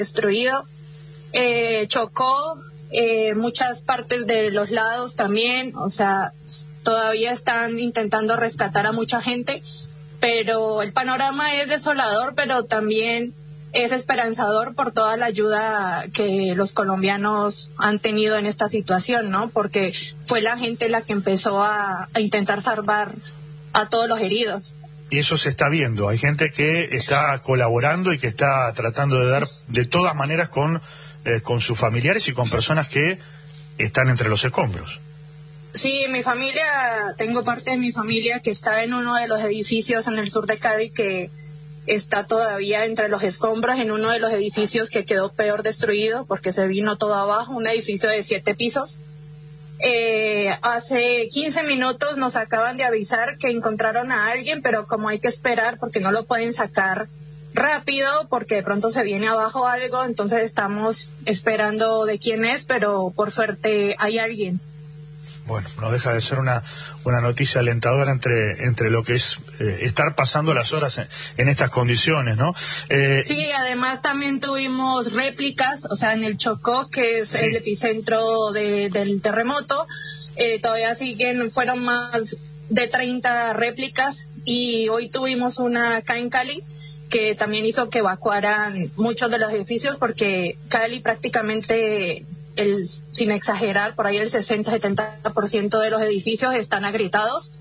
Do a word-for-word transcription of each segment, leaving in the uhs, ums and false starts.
destruido. Eh, chocó eh, muchas partes de los lados también, o sea, todavía están intentando rescatar a mucha gente, pero el panorama es desolador, pero también es esperanzador por toda la ayuda que los colombianos han tenido en esta situación, ¿no? Porque fue la gente la que empezó a, a intentar salvar a todos los heridos. Y eso se está viendo, hay gente que está colaborando y que está tratando de dar de todas maneras con, eh, con sus familiares y con personas que están entre los escombros. Sí, mi familia, tengo parte de mi familia que está en uno de los edificios en el sur de Cali que está todavía entre los escombros, en uno de los edificios que quedó peor destruido porque se vino todo abajo, un edificio de siete pisos. Eh, hace quince minutos nos acaban de avisar que encontraron a alguien, pero como hay que esperar porque no lo pueden sacar rápido porque de pronto se viene abajo algo, entonces estamos esperando de quién es, pero por suerte hay alguien. Bueno, no deja de ser una una noticia alentadora entre entre lo que es eh, estar pasando las horas en, en estas condiciones, ¿no? Eh, sí, además también tuvimos réplicas, o sea, en el Chocó, que es sí. el epicentro de, del terremoto, eh, todavía siguen, fueron más de treinta réplicas, y hoy tuvimos una acá en Cali, que también hizo que evacuaran muchos de los edificios, porque Cali prácticamente... El, sin exagerar, por ahí el sesenta a setenta por ciento de los edificios están agrietados,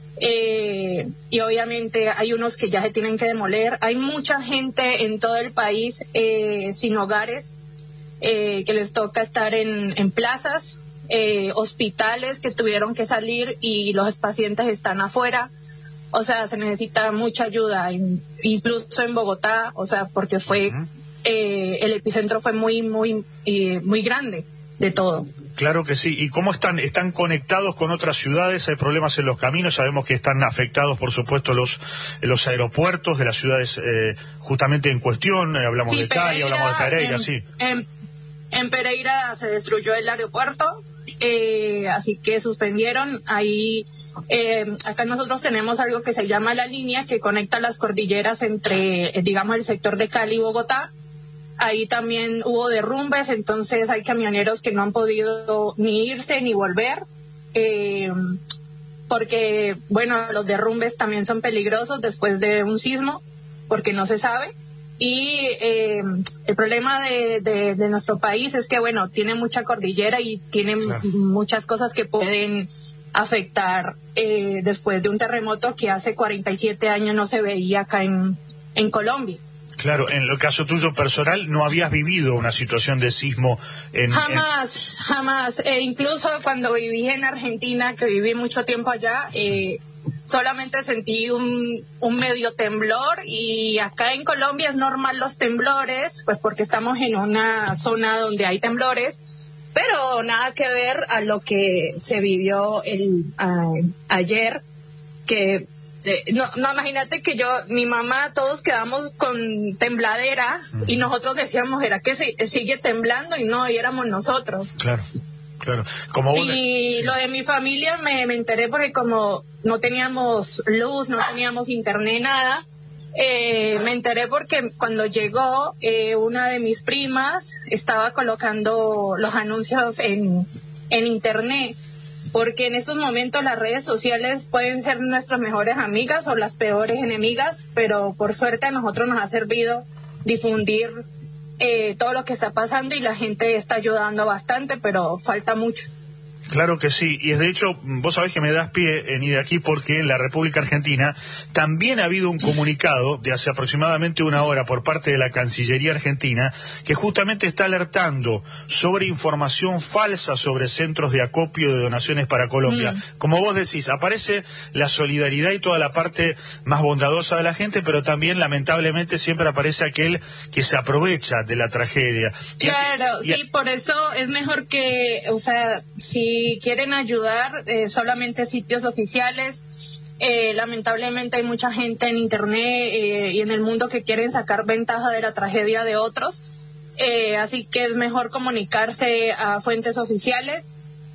eh, y obviamente hay unos que ya se tienen que demoler. Hay mucha gente en todo el país eh, sin hogares, eh, que les toca estar en, en plazas, eh, hospitales que tuvieron que salir y los pacientes están afuera. O sea, se necesita mucha ayuda, incluso en Bogotá, o sea, porque fue... Uh-huh. Eh, el epicentro fue muy, muy, eh, muy grande de todo. Claro que sí. ¿Y cómo están? ¿Están conectados con otras ciudades? ¿Hay problemas en los caminos? Sabemos que están afectados, por supuesto, los los aeropuertos de las ciudades eh, justamente en cuestión. Eh, hablamos sí, de Cali, hablamos de Pereira, en, sí. En, en Pereira se destruyó el aeropuerto, eh, así que suspendieron. Ahí, eh, acá nosotros tenemos algo que se llama la línea, que conecta las cordilleras entre, eh, digamos, el sector de Cali y Bogotá. Ahí también hubo derrumbes, entonces hay camioneros que no han podido ni irse ni volver, eh, porque, bueno, los derrumbes también son peligrosos después de un sismo, porque no se sabe. Y eh, el problema de, de, de nuestro país es que, bueno, tiene mucha cordillera y tiene claro. muchas cosas que pueden afectar eh, después de un terremoto que hace cuarenta y siete años no se veía acá en, en Colombia. Claro, en el caso tuyo personal, ¿no habías vivido una situación de sismo? En, jamás, en... jamás. Eh, incluso cuando viví en Argentina, que viví mucho tiempo allá, eh, solamente sentí un, un medio temblor, y acá en Colombia es normal los temblores, pues porque estamos en una zona donde hay temblores, pero nada que ver a lo que se vivió el a, ayer, que... No, no, imagínate que yo, mi mamá, todos quedamos con tembladera, uh-huh. y nosotros decíamos, ¿era que se, sigue temblando? Y no, y éramos nosotros. Claro, claro. Como vos y le... lo de mi familia me, me enteré porque como no teníamos luz, no teníamos internet, nada, eh, me enteré porque cuando llegó, eh, una de mis primas estaba colocando los anuncios en, en internet. Porque en estos momentos las redes sociales pueden ser nuestras mejores amigas o las peores enemigas, pero por suerte a nosotros nos ha servido difundir eh, todo lo que está pasando, y la gente está ayudando bastante, pero falta mucho. Claro que sí, y es de hecho, vos sabés que me das pie en ir de aquí porque en la República Argentina también ha habido un comunicado de hace aproximadamente una hora por parte de la Cancillería Argentina que justamente está alertando sobre información falsa sobre centros de acopio de donaciones para Colombia. Mm. Como vos decís, aparece la solidaridad y toda la parte más bondadosa de la gente, pero también lamentablemente siempre aparece aquel que se aprovecha de la tragedia. Claro, y, y, sí, por eso es mejor que, o sea, si Si quieren ayudar, eh, solamente sitios oficiales. Eh, lamentablemente hay mucha gente en internet eh, y en el mundo que quieren sacar ventaja de la tragedia de otros. Eh, así que es mejor comunicarse a fuentes oficiales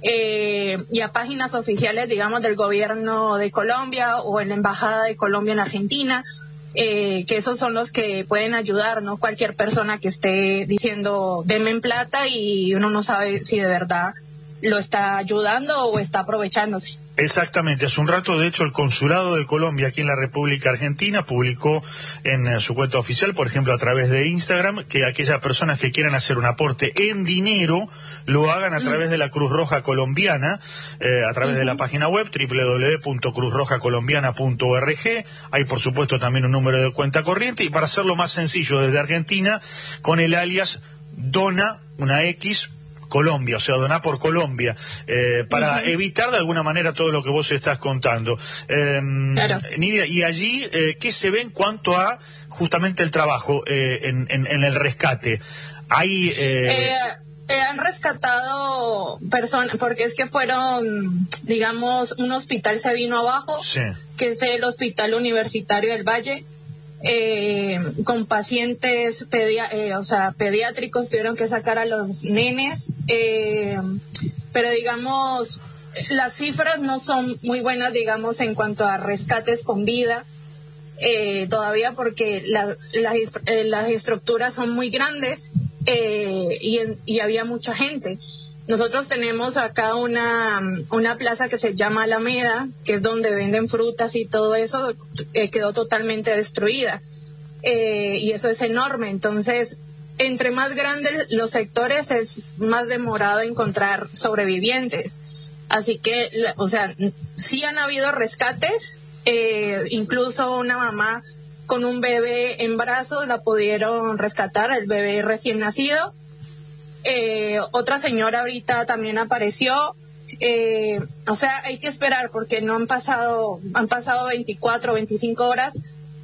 eh, y a páginas oficiales, digamos, del gobierno de Colombia o en la Embajada de Colombia en Argentina, eh, que esos son los que pueden ayudar, no cualquier persona que esté diciendo denme en plata y uno no sabe si de verdad lo está ayudando o está aprovechándose. Exactamente. Hace un rato, de hecho, el Consulado de Colombia aquí en la República Argentina publicó en eh, su cuenta oficial, por ejemplo, a través de Instagram, que aquellas personas que quieran hacer un aporte en dinero lo hagan a mm. través de la Cruz Roja Colombiana, eh, a través uh-huh. de la página web doble u doble u doble u punto cruz roja colombiana punto org. Hay, por supuesto, también un número de cuenta corriente, y para hacerlo más sencillo, desde Argentina, con el alias Dona, una X, Colombia, o sea, donar por Colombia, eh, para uh-huh. evitar de alguna manera todo lo que vos estás contando. Eh, claro. Nidia, y allí, eh, ¿qué se ve en cuanto a justamente el trabajo eh, en, en, en el rescate? Hay... Eh... Eh, eh, han rescatado personas, porque es que fueron, digamos, un hospital se vino abajo, sí. que es el Hospital Universitario del Valle. Eh, con pacientes pedia eh, o sea, pediátricos, tuvieron que sacar a los nenes, eh, pero digamos las cifras no son muy buenas, digamos, en cuanto a rescates con vida, eh, todavía, porque la, la, eh, las estructuras son muy grandes, eh, y, en, y había mucha gente. Nosotros tenemos acá una, una plaza que se llama Alameda, que es donde venden frutas y todo eso, eh, quedó totalmente destruida. Eh, y eso es enorme. Entonces, entre más grandes los sectores, es más demorado encontrar sobrevivientes. Así que, o sea, sí han habido rescates, eh, incluso una mamá con un bebé en brazos la pudieron rescatar, el bebé recién nacido. Eh, otra señora ahorita también apareció, eh, o sea, hay que esperar porque no han pasado, han pasado veinticuatro, veinticinco horas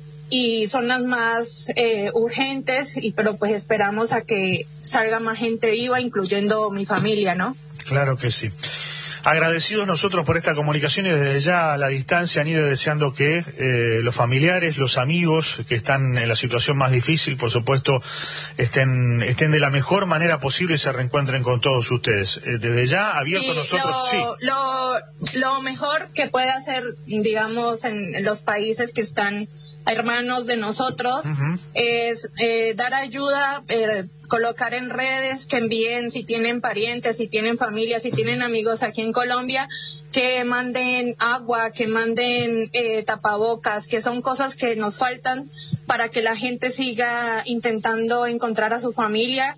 y son las más eh, urgentes, y pero pues esperamos a que salga más gente viva, incluyendo mi familia, ¿no? Claro que sí. Agradecidos nosotros por esta comunicación, y desde ya a la distancia, Nidia, deseando que eh, los familiares, los amigos que están en la situación más difícil, por supuesto, estén estén de la mejor manera posible y se reencuentren con todos ustedes. Eh, desde ya, abierto sí, nosotros. Lo, sí. lo, lo mejor que puede hacer, digamos, en los países que están hermanos de nosotros, uh-huh. es eh, dar ayuda, eh, colocar en redes, que envíen si tienen parientes, si tienen familia, si tienen amigos aquí en Colombia, que manden agua, que manden eh, tapabocas, que son cosas que nos faltan para que la gente siga intentando encontrar a su familia.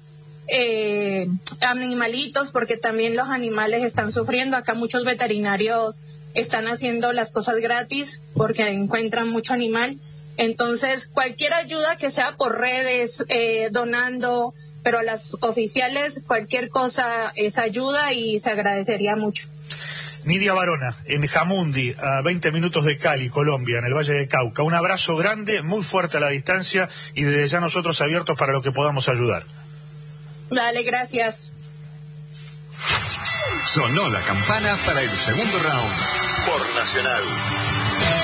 Eh, animalitos, porque también los animales están sufriendo. Acá muchos veterinarios están haciendo las cosas gratis porque encuentran mucho animal. Entonces, cualquier ayuda que sea por redes, eh, donando, pero a las oficiales, cualquier cosa es ayuda y se agradecería mucho. Nidia Varona, en Jamundi, a veinte minutos de Cali, Colombia, en el Valle de Cauca. Un abrazo grande, muy fuerte a la distancia, y desde ya nosotros abiertos para lo que podamos ayudar. Dale, gracias. Sonó la campana para el segundo round por Nacional.